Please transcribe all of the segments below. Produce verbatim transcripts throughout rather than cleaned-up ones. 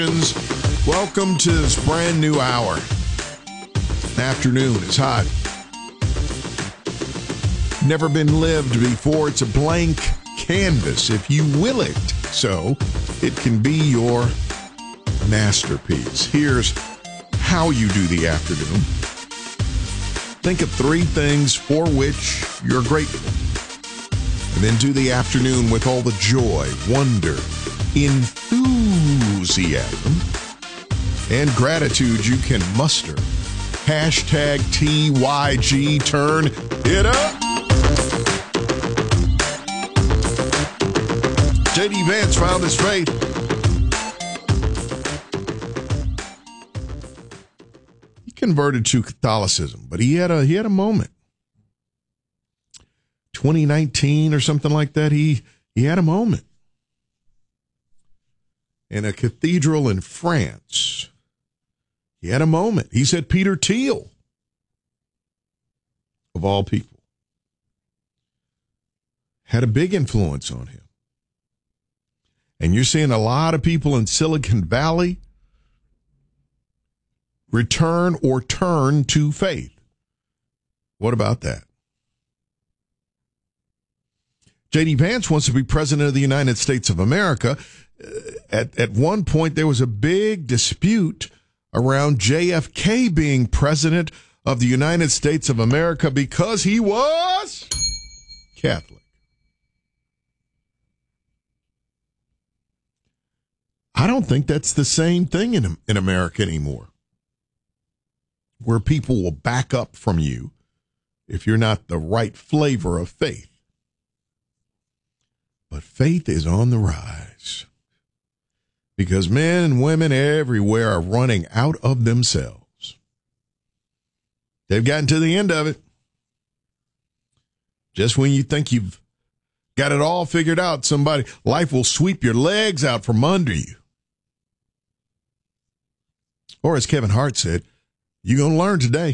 Welcome to this brand new hour. Afternoon is hot. Never been lived before. It's a blank canvas, if you will it. So it can be your masterpiece. Here's how you do the afternoon. Think of three things for which you're grateful. And then do the afternoon with all the joy, wonder, enthusiasm, and gratitude you can muster. Hashtag T Y G, turn it up. J D Vance found his faith. He converted to Catholicism, but he had a he had a moment. twenty nineteen or something like that, he he had a moment. In a cathedral in France. He had a moment. He said Peter Thiel, of all people, had a big influence on him. And you're seeing a lot of people in Silicon Valley return or turn to faith. What about that? J D Vance wants to be president of the United States of America. At, at one point, there was a big dispute around J F K being president of the United States of America because he was Catholic. I don't think that's the same thing in, in America anymore, where people will back up from you if you're not the right flavor of faith. But faith is on the rise because men and women everywhere are running out of themselves. They've gotten to the end of it. Just when you think you've got it all figured out, somebody, life will sweep your legs out from under you. Or as Kevin Hart said, you're going to learn today.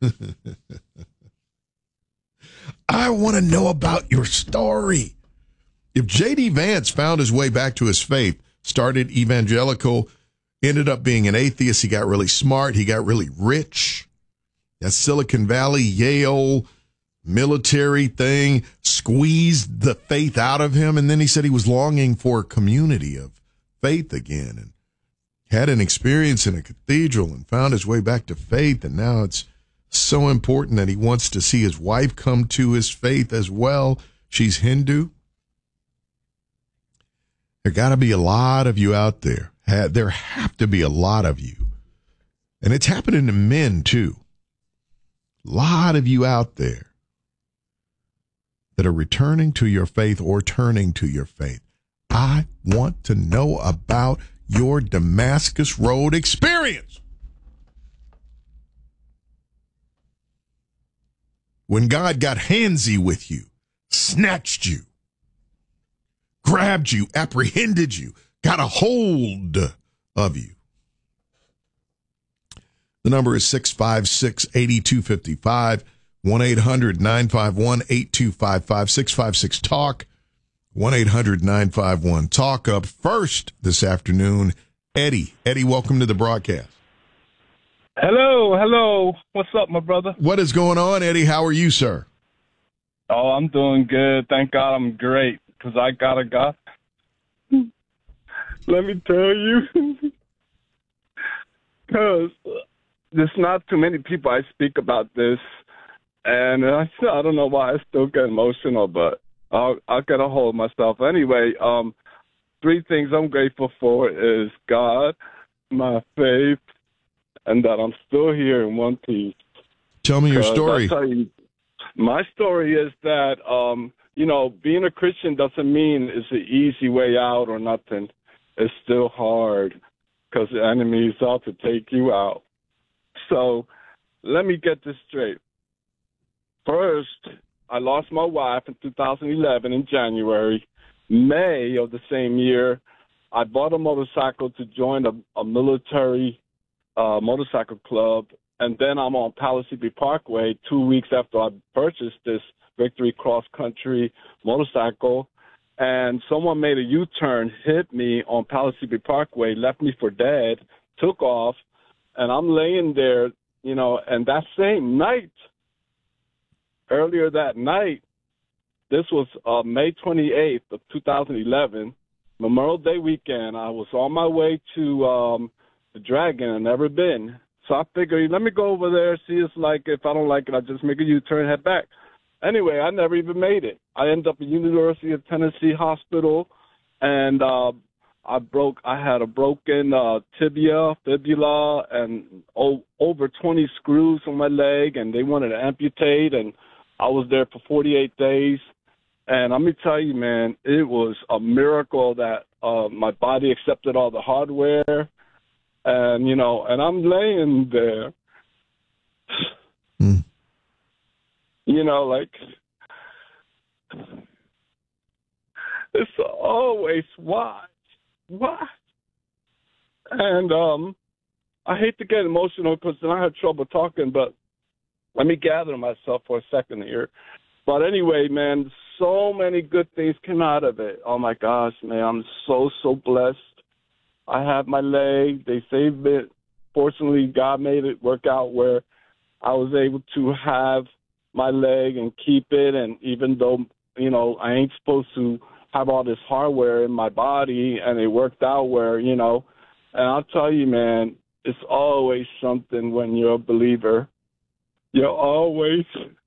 I want to know about your story. If J D Vance found his way back to his faith, started evangelical, ended up being an atheist, he got really smart, he got really rich. That Silicon Valley, Yale military thing squeezed the faith out of him, and then he said he was longing for a community of faith again, and had an experience in a cathedral and found his way back to faith, and now it's so important that he wants to see his wife come to his faith as well. She's Hindu. There got to be a lot of you out there. There have to be a lot of you. And it's happening to men, too. A lot of you out there that are returning to your faith or turning to your faith. I want to know about your Damascus Road experience. When God got handsy with you, snatched you, grabbed you, apprehended you, got a hold of you. The number is six five six, eight two five five, one eight hundred, nine five one, eight two five five, six five six, talk, one eight hundred, nine five one, talk. Up first this afternoon, Eddie. Eddie, welcome to the broadcast. Hello, hello. What's up, my brother? What is going on, Eddie? How are you, sir? Oh, I'm doing good. Thank God I'm great. Because I got a God. Let me tell you. Because there's not too many people I speak about this. And I, I don't know why I still get emotional, but I'll, I'll get a hold of myself. Anyway, um, three things I'm grateful for is God, my faith, and that I'm still here in one piece. Tell me your story. Tell you, my story is that, um, you know, being a Christian doesn't mean it's an easy way out or nothing. It's still hard because the enemy is out to take you out. So let me get this straight. First, I lost my wife in two thousand eleven in January. May of the same year, I bought a motorcycle to join a, a military uh, motorcycle club, and then I'm on Palisade Parkway two weeks after I purchased this Victory Cross Country motorcycle, and someone made a U-turn, hit me on Palisade Parkway, left me for dead, took off, and I'm laying there, you know, and that same night, earlier that night, this was uh, May twenty-eighth of two thousand eleven, Memorial Day weekend. I was on my way to um, the Dragon. I've never been. So I figured, let me go over there, see it's like, if I don't like it, I'll just make a U-turn and head back. Anyway, I never even made it. I ended up at University of Tennessee Hospital, and uh, I broke. I had a broken uh, tibia, fibula, and o- over twenty screws on my leg, and they wanted to amputate, and I was there for forty-eight days. And let me tell you, man, it was a miracle that uh, my body accepted all the hardware. And, you know, and I'm laying there, mm. you know, like, it's always why, why? And um, I hate to get emotional because then I have trouble talking, but let me gather myself for a second here. But anyway, man, so many good things came out of it. Oh, my gosh, man, I'm so, so blessed. I have my leg. They saved it. Fortunately, God made it work out where I was able to have my leg and keep it. And even though, you know, I ain't supposed to have all this hardware in my body, and it worked out where, you know, and I'll tell you, man, it's always something when you're a believer. You're always,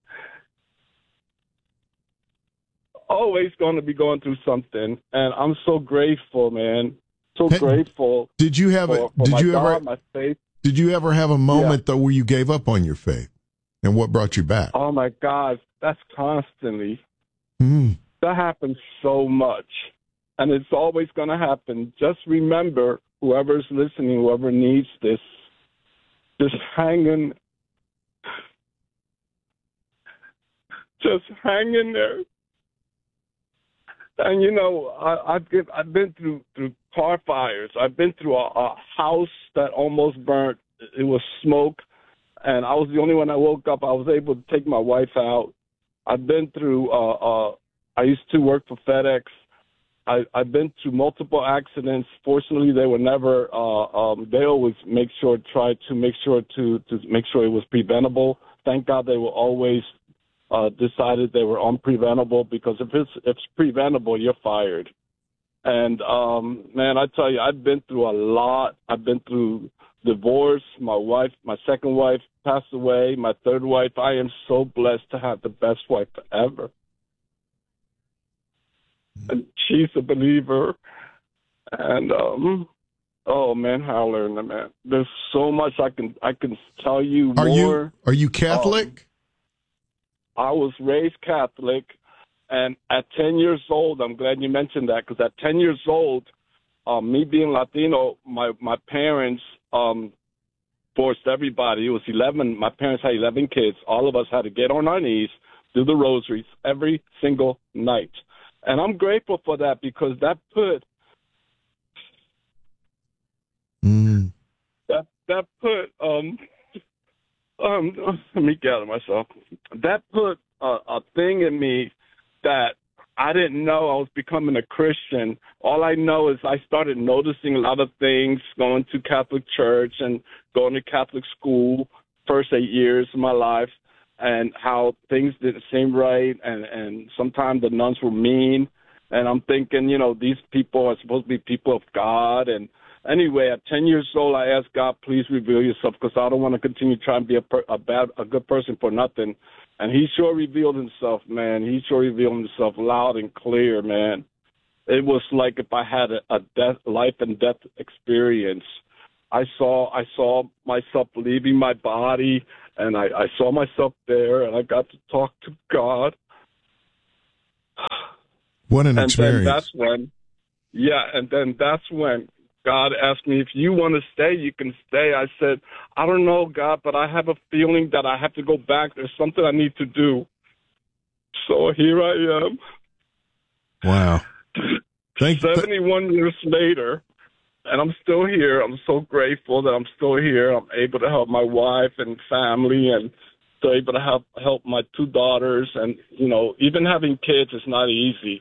always going to be going through something. And I'm so grateful, man. So Hey, grateful. Did you have for, a? for Did my you God, ever? my faith. Did you ever have a moment Yeah. though where you gave up on your faith, and what brought you back? Oh my God, that's constantly. Mm. That happens so much, and it's always going to happen. Just remember, whoever's listening, whoever needs this, just hang in, just hang in there. And you know, I, I've get, I've been through through car fires. I've been through a, a house that almost burnt. It was smoke, and I was the only one that woke up. I was able to take my wife out. I've been through. Uh, uh, I used to work for FedEx. I, I've been through multiple accidents. Fortunately, they were never. Uh, um, they always make sure try to make sure to to make sure it was preventable. Thank God they were always. Uh, decided they were unpreventable, because if it's if it's preventable, you're fired. And um, man, I tell you, I've been through a lot. I've been through divorce. My wife, my second wife, passed away. My third wife. I am so blessed to have the best wife ever. And she's a believer. And um, oh man, how I learned that, man. There's so much I can I can tell you Are more. you are you Catholic? Um, I was raised Catholic, and at ten years old, I'm glad you mentioned that, because at ten years old, um, me being Latino, my, my parents um, forced everybody. It was eleven. My parents had eleven kids. All of us had to get on our knees, do the rosaries every single night. And I'm grateful for that, because that put Mm. that that put um um let me gather myself. That put a, a thing in me that I didn't know I was becoming a Christian. All I know is I started noticing a lot of things, going to Catholic church and going to Catholic school first eight years of my life, and how things didn't seem right, and, and sometimes the nuns were mean. And I'm thinking, you know, these people are supposed to be people of God. And anyway, at ten years old, I asked God, please reveal yourself, because I don't want to continue trying to be a, per, a bad, a good person for nothing. And he sure revealed himself, man. He sure revealed himself loud and clear, man. It was like if I had a, a death, life and death experience. I saw, I saw myself leaving my body, and I, I saw myself there, and I got to talk to God. What an and experience. then that's when, yeah, and then that's when God asked me, if you want to stay, you can stay. I said, I don't know, God, but I have a feeling that I have to go back. There's something I need to do. So here I am. Wow. Thank you. seventy-one years later, and I'm still here. I'm so grateful that I'm still here. I'm able to help my wife and family, and still able to help help my two daughters. And, you know, even having kids is not easy.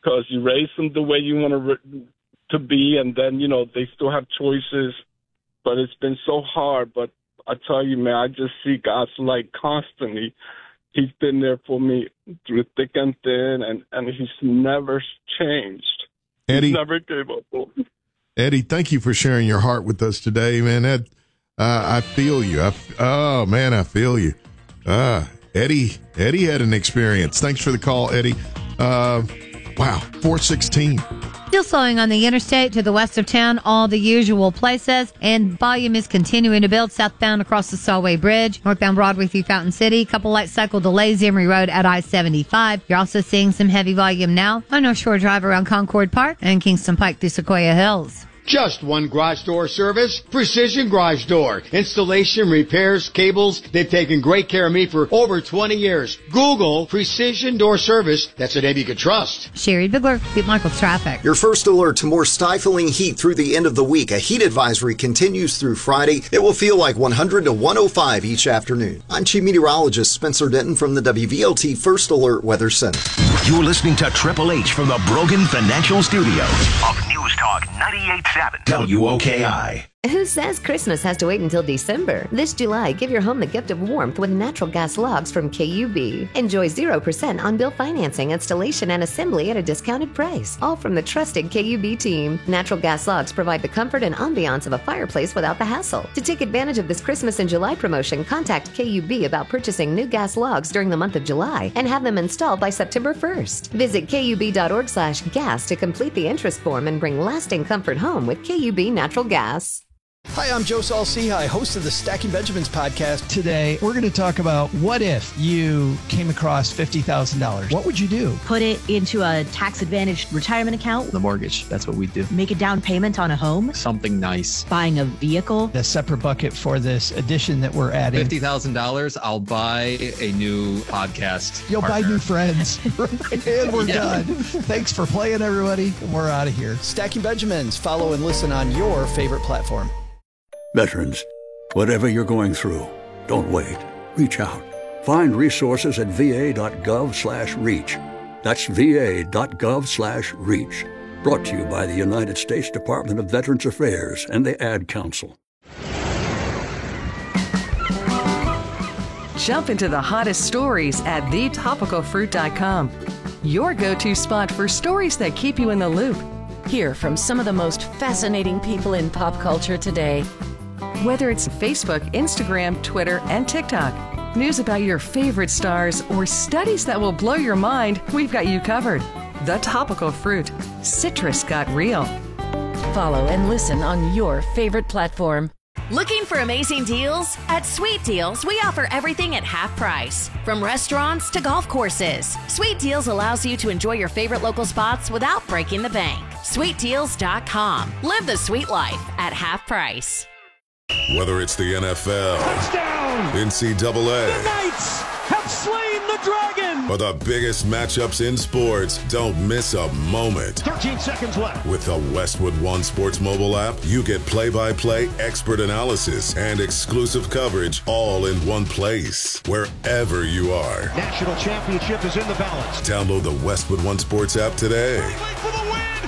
because you raise them the way you want to re- to be, and then, you know, they still have choices. But it's been so hard. But I tell you, man, I just see God's light constantly. He's been there for me through thick and thin, and, and he's never changed. Eddie, he never gave up. Eddie, thank you for sharing your heart with us today, man. That, uh, I feel you. I, oh, man, I feel you. Uh, Eddie, Eddie had an experience. Thanks for the call, Eddie. Uh, wow, four sixteen. Still slowing on the interstate to the west of town, all the usual places, and volume is continuing to build southbound across the Solway Bridge, northbound Broadway through Fountain City. Couple light cycle delays, Emory Road at I seventy-five. You're also seeing some heavy volume now on North Shore Drive around Concord Park and Kingston Pike through Sequoia Hills. Just one garage door service, Precision Garage Door. Installation, repairs, cables. They've taken great care of me for over twenty years. Google Precision Door Service. That's a name you can trust. Sherry Bigler, Pete Michaels Traffic. Your first alert to more stifling heat through the end of the week. A heat advisory continues through Friday. It will feel like one hundred to one oh five each afternoon. I'm Chief Meteorologist Spencer Denton from the W V L T First Alert Weather Center. You're listening to Triple H from the Brogan Financial Studio of News Talk ninety-eight point seven W O K I. Who says Christmas has to wait until December? This July, give your home the gift of warmth with natural gas logs from K U B. Enjoy zero percent on-bill financing, installation, and assembly at a discounted price. All from the trusted K U B team. Natural gas logs provide the comfort and ambiance of a fireplace without the hassle. To take advantage of this Christmas and July promotion, contact K U B about purchasing new gas logs during the month of July and have them installed by September first. Visit kub.org slash gas to complete the interest form and bring lasting comfort home with K U B Natural Gas. Hi, I'm Joe Saul-Sehy, host of the Stacking Benjamins podcast. Today, we're going to talk about what if you came across fifty thousand dollars? What would you do? Put it into a tax-advantaged retirement account. The mortgage, that's what we do. Make a down payment on a home. Something nice. Buying a vehicle. A separate bucket for this addition that we're adding. fifty thousand dollars, I'll buy a new podcast You'll partner. buy new friends. And we're yeah. done. Thanks for playing, everybody. We're out of here. Stacking Benjamins. Follow and listen on your favorite platform. Veterans, whatever you're going through, don't wait. Reach out. Find resources at va.gov slash reach. That's va.gov slash reach. Brought to you by the United States Department of Veterans Affairs and the Ad Council. Jump into the hottest stories at the topical fruit dot com. Your go-to spot for stories that keep you in the loop. Hear from some of the most fascinating people in pop culture today. Whether it's Facebook, Instagram, Twitter, and TikTok, news about your favorite stars, or studies that will blow your mind, we've got you covered. The Topical Fruit. Citrus got real. Follow and listen on your favorite platform. Looking for amazing deals? At Sweet Deals, we offer everything at half price. From restaurants to golf courses, Sweet Deals allows you to enjoy your favorite local spots without breaking the bank. sweet deals dot com. Live the sweet life at half price. Whether it's the N F L, touchdown, N C double A, the Knights have slain the dragon, or the biggest matchups in sports, don't miss a moment. thirteen seconds left. With the Westwood One Sports mobile app, you get play-by-play expert analysis and exclusive coverage all in one place, wherever you are. National championship is in the balance. Download the Westwood One Sports app today. For the win.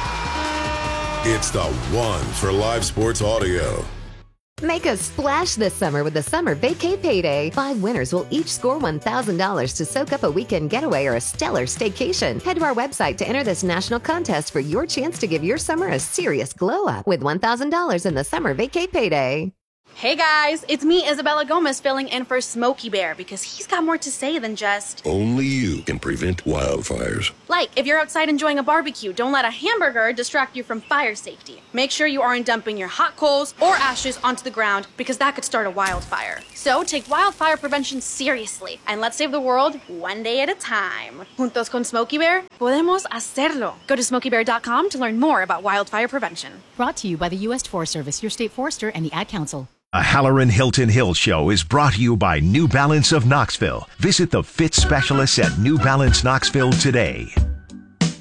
Yeah! It's the one for live sports audio. Make a splash this summer with the Summer Vacay Payday. Five winners will each score one thousand dollars to soak up a weekend getaway or a stellar staycation. Head to our website to enter this national contest for your chance to give your summer a serious glow up with one thousand dollars in the Summer Vacay Payday. Hey guys, it's me, Isabella Gomez, filling in for Smokey Bear because he's got more to say than just... Only you can prevent wildfires. Like, if you're outside enjoying a barbecue, don't let a hamburger distract you from fire safety. Make sure you aren't dumping your hot coals or ashes onto the ground because that could start a wildfire. So take wildfire prevention seriously and let's save the world one day at a time. Juntos con Smokey Bear, podemos hacerlo. Go to smokey bear dot com to learn more about wildfire prevention. Brought to you by the U S Forest Service, your state forester, and the Ad Council. A Halloran Hilton Hill show is brought to you by New Balance of Knoxville. Visit the fit specialists at New Balance Knoxville today.